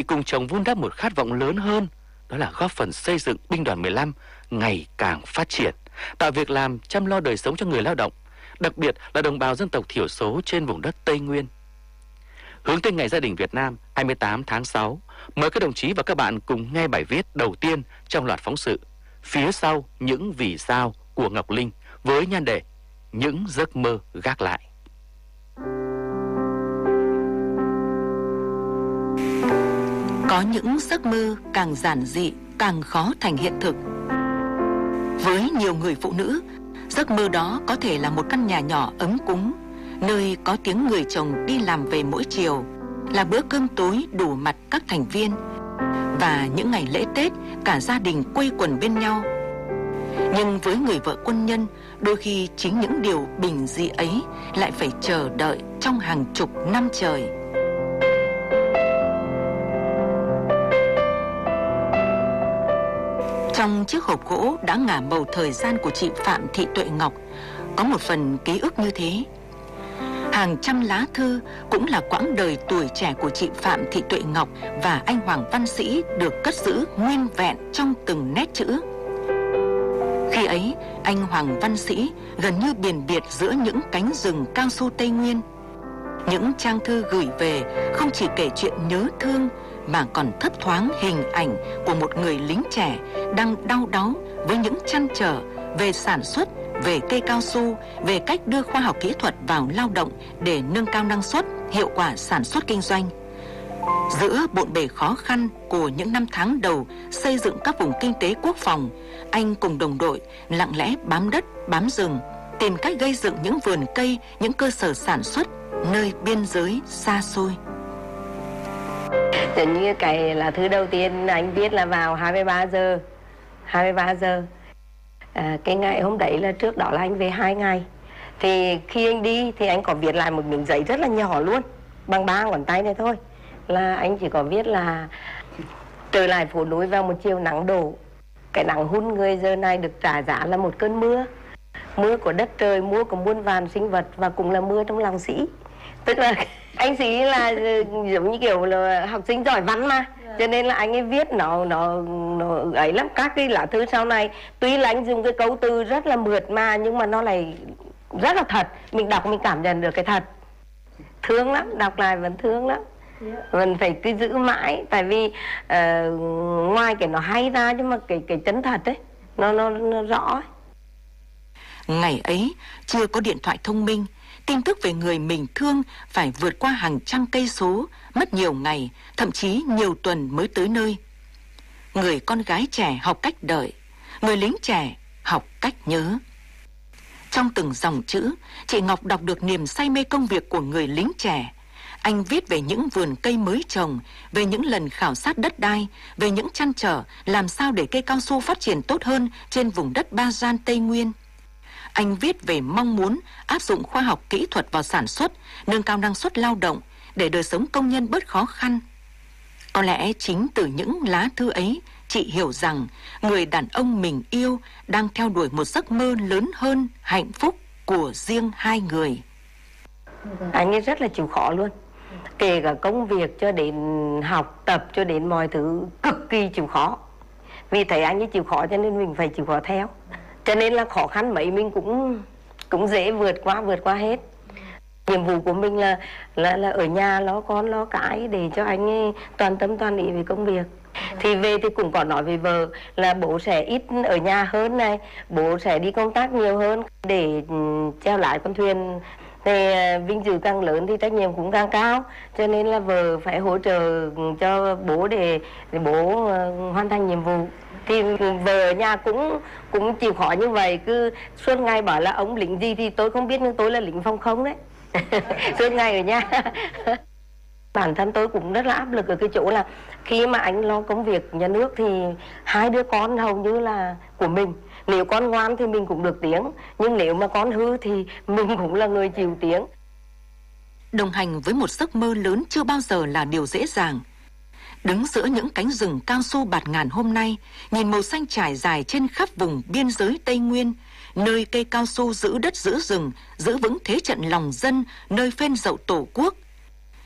cùng chồng vun đắp một khát vọng lớn hơn, đó là góp phần xây dựng binh đoàn 15 ngày càng phát triển, tạo việc làm, chăm lo đời sống cho người lao động, đặc biệt là đồng bào dân tộc thiểu số trên vùng đất Tây Nguyên. Hướng tới Ngày Gia đình Việt Nam 28 tháng 6, mời các đồng chí và các bạn cùng nghe bài viết đầu tiên trong loạt phóng sự Phía sau những vì sao của Ngọc Linh với nhan đề Những giấc mơ gác lại. Có những giấc mơ càng giản dị càng khó thành hiện thực. Với nhiều người phụ nữ, giấc mơ đó có thể là một căn nhà nhỏ ấm cúng, nơi có tiếng người chồng đi làm về mỗi chiều, là bữa cơm tối đủ mặt các thành viên, và những ngày lễ Tết cả gia đình quây quần bên nhau. Nhưng với người vợ quân nhân, đôi khi chính những điều bình dị ấy lại phải chờ đợi trong hàng chục năm trời. Trong chiếc hộp gỗ đã ngả màu thời gian của chị Phạm Thị Tuệ Ngọc có một phần ký ức như thế. Hàng trăm lá thư cũng là quãng đời tuổi trẻ của chị Phạm Thị Tuệ Ngọc và anh Hoàng Văn Sĩ được cất giữ nguyên vẹn trong từng nét chữ. Khi ấy, anh Hoàng Văn Sĩ gần như biển biệt giữa những cánh rừng cao su Tây Nguyên. Những trang thư gửi về không chỉ kể chuyện nhớ thương mà còn thấp thoáng hình ảnh của một người lính trẻ đang đau đáu với những trăn trở về sản xuất, về cây cao su, về cách đưa khoa học kỹ thuật vào lao động để nâng cao năng suất, hiệu quả sản xuất kinh doanh. Giữa bộn bề khó khăn của những năm tháng đầu xây dựng các vùng kinh tế quốc phòng, anh cùng đồng đội lặng lẽ bám đất, bám rừng, tìm cách gây dựng những vườn cây, những cơ sở sản xuất nơi biên giới xa xôi. Như cái là thứ đầu tiên anh viết là vào 23 giờ. Cái ngày hôm đấy là trước đó là anh về 2 ngày. Thì khi anh đi thì anh có viết lại một miếng giấy rất là nhỏ luôn, bằng 3 ngón tay này thôi. Là anh chỉ có viết là trở lại phố núi vào một chiều nắng đổ. Cái nắng hun người giờ này được trả giá là một cơn mưa. Mưa của đất trời, mưa của muôn vàn sinh vật và cũng là mưa trong lòng Sĩ. Tức là anh Sĩ là giống như kiểu là học sinh giỏi văn mà, cho nên là anh ấy viết nó ấy lắm. Các cái lá thư sau này tuy là anh dùng cái câu từ rất là mượt mà nhưng mà nó lại rất là thật. Mình đọc mình cảm nhận được cái thật. Thương lắm, đọc lại vẫn thương lắm. Mình phải cứ giữ mãi, tại vì ngoài cái nó hay ra nhưng mà cái chân thật ấy nó rõ ấy. Ngày ấy chưa có điện thoại thông minh, tin tức về người mình thương phải vượt qua hàng trăm cây số, mất nhiều ngày, thậm chí nhiều tuần mới tới nơi. Người con gái trẻ học cách đợi, người lính trẻ học cách nhớ. Trong từng dòng chữ, chị Ngọc đọc được niềm say mê công việc của người lính trẻ. Anh viết về những vườn cây mới trồng, về những lần khảo sát đất đai, về những trăn trở làm sao để cây cao su phát triển tốt hơn trên vùng đất Ba Gian Tây Nguyên. Anh viết về mong muốn áp dụng khoa học kỹ thuật vào sản xuất, nâng cao năng suất lao động để đời sống công nhân bớt khó khăn. Có lẽ chính từ những lá thư ấy, chị hiểu rằng người đàn ông mình yêu đang theo đuổi một giấc mơ lớn hơn, hạnh phúc của riêng hai người. Anh ấy rất là chịu khó luôn. Kể cả công việc cho đến học tập cho đến mọi thứ cực kỳ chịu khó. Vì thấy anh ấy chịu khó cho nên mình phải chịu khó theo. Cho nên là khó khăn mấy mình cũng dễ vượt qua hết. Nhiệm vụ của mình là ở nhà lo con lo cái để cho anh ấy toàn tâm toàn ý về công việc. Thì về thì cũng có nói với vợ là bố sẽ ít ở nhà hơn này, bố sẽ đi công tác nhiều hơn để treo lái con thuyền. Thì vinh dự càng lớn thì trách nhiệm cũng càng cao, cho nên là vợ phải hỗ trợ cho bố để bố hoàn thành nhiệm vụ. Thì vợ ở nhà cũng chịu khó như vậy, cứ suốt ngày bảo là ông lính gì thì tôi không biết nhưng tôi là lính phòng không đấy. Suốt ngày ở nhà. Bản thân tôi cũng rất là áp lực ở cái chỗ là khi mà anh lo công việc nhà nước thì hai đứa con hầu như là của mình. Nếu con ngoan thì mình cũng được tiếng, nhưng nếu mà con hư thì mình cũng là người chịu tiếng. Đồng hành với một giấc mơ lớn chưa bao giờ là điều dễ dàng. Đứng giữa những cánh rừng cao su bạt ngàn hôm nay, nhìn màu xanh trải dài trên khắp vùng biên giới Tây Nguyên, nơi cây cao su giữ đất giữ rừng, giữ vững thế trận lòng dân, nơi phên dậu tổ quốc.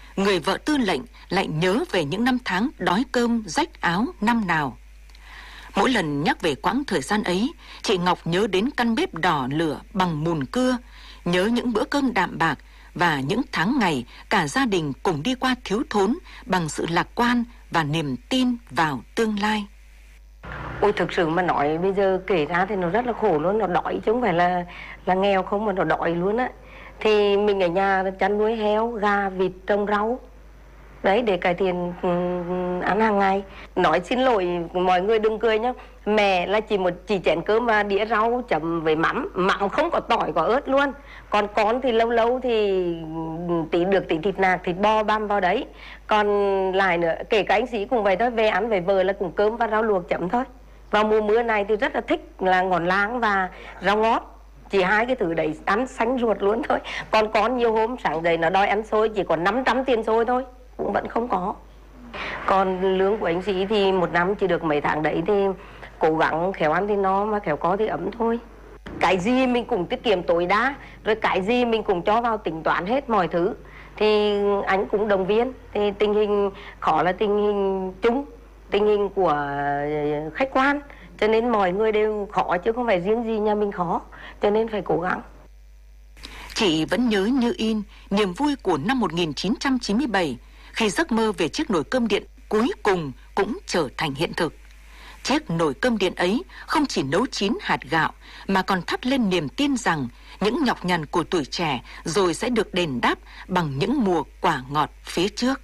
người vợ tư lệnh lại nhớ về những năm tháng đói cơm rách áo năm nào. Mỗi lần nhắc về quãng thời gian ấy, chị Ngọc nhớ đến căn bếp đỏ lửa bằng mùn cưa, nhớ những bữa cơm đạm bạc và những tháng ngày cả gia đình cùng đi qua thiếu thốn bằng sự lạc quan và niềm tin vào tương lai. Ôi, thực sự mà nói bây giờ kể ra thì nó rất là khổ luôn, nó đói chứ không phải là nghèo không, mà nó đói luôn á. Thì mình ở nhà chăn nuôi heo, gà, vịt, trồng rau đấy để cải thiện ăn hàng ngày. Nói xin lỗi mọi người đừng cười nhá, mẹ là chỉ chén cơm và đĩa rau chấm với mắm không có tỏi có ớt luôn. Còn con thì lâu lâu thì tí thịt nạc, thịt bò băm vào đấy. Còn lại nữa, kể cả anh Sĩ cũng vậy thôi, về ăn với vợ là cũng cơm và rau luộc chấm thôi. Vào mùa mưa này thì rất là thích là ngọn láng và rau ngót. Chỉ hai cái thứ đấy ăn sánh ruột luôn thôi. Còn con nhiều hôm sáng dậy nó đòi ăn xôi, chỉ còn 500 tiền xôi thôi, cũng vẫn không có. Còn lương của anh Sĩ thì một năm chỉ được mấy tháng đấy, thì cố gắng khéo ăn thì no mà khéo có thì ấm thôi. Cái gì mình cũng tiết kiệm tối đa, rồi cái gì mình cũng cho vào tính toán hết mọi thứ. Thì anh cũng động viên. Thì tình hình khó là tình hình chung, tình hình của khách quan, cho nên mọi người đều khó chứ không phải riêng gì nhà mình khó, cho nên phải cố gắng. Chị vẫn nhớ như in niềm vui của năm 1997 khi giấc mơ về chiếc nồi cơm điện cuối cùng cũng trở thành hiện thực. Chiếc nồi cơm điện ấy không chỉ nấu chín hạt gạo mà còn thắp lên niềm tin rằng những nhọc nhằn của tuổi trẻ rồi sẽ được đền đáp bằng những mùa quả ngọt phía trước.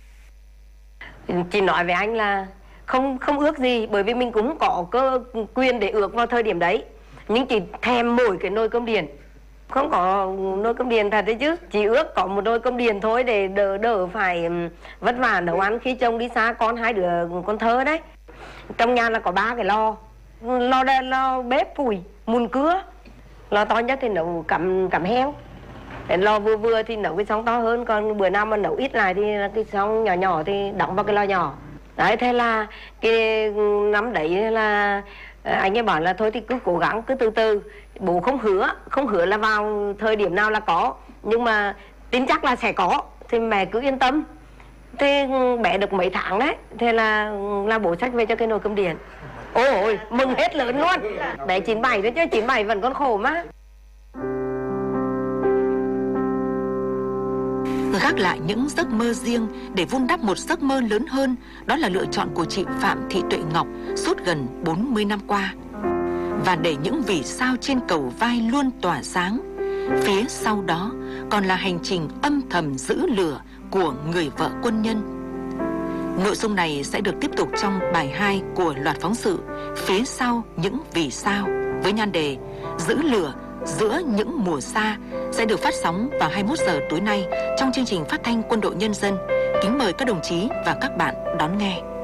Chị nói với anh là không ước gì, bởi vì mình cũng có cơ quyền để ước vào thời điểm đấy. Nhưng chị thèm mỗi cái nồi cơm điện. Không có nồi cơm điện thật đấy chứ. Chỉ ước có một nồi cơm điện thôi để đỡ phải vất vả nấu ăn khi chồng đi xa, hai đứa con thơ đấy. Trong nhà là có 3 cái lò bếp củi, mùn cưa. Lò to nhất thì nấu cắm heo. Lò vừa thì nấu cái xông to hơn, còn bữa nào mà nấu ít lại thì cái xông nhỏ thì đóng vào cái lò nhỏ. Đấy, thế là cái năm đấy là anh ấy bảo là thôi thì cứ cố gắng, cứ từ từ. Bố không hứa là vào thời điểm nào là có, nhưng mà tin chắc là sẽ có, thì mẹ cứ yên tâm. Thế bé được mấy tháng đấy, thế là bố xách về cho cái nồi cơm điện. Ôi, mừng hết lớn luôn. Bé 97 đấy chứ, 97 vẫn còn khổ mà. Gác lại những giấc mơ riêng để vun đắp một giấc mơ lớn hơn, đó là lựa chọn của chị Phạm Thị Tuệ Ngọc suốt gần 40 năm qua. Và để những vì sao trên cầu vai luôn tỏa sáng, phía sau đó còn là hành trình âm thầm giữ lửa của người vợ quân nhân. Nội dung này sẽ được tiếp tục trong bài 2 của loạt phóng sự Phía sau những vì sao với nhan đề Giữ lửa giữa những mùa xa, sẽ được phát sóng vào 21 giờ tối nay trong chương trình phát thanh Quân đội Nhân dân. Kính mời các đồng chí và các bạn đón nghe.